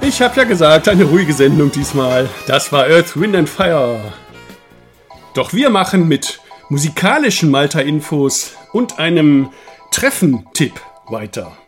Ich habe ja gesagt, eine ruhige Sendung diesmal. Das war Earth, Wind and Fire. Doch wir machen mit musikalischen Malta-Infos und einem Treffen-Tipp weiter.